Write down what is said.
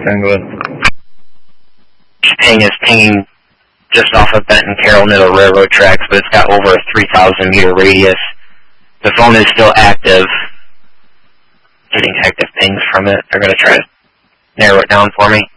Okay, good. Ping is pinging just off of Benton Carroll near the railroad tracks, but it's got over a 3,000 meter radius. The phone is still active. Getting active pings from it. They're going to try to narrow it down for me.